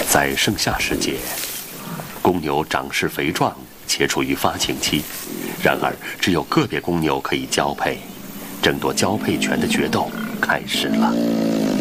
在盛夏时节，公牛长势肥壮，且处于发情期，然而只有个别公牛可以交配，争夺交配权的决斗开始了。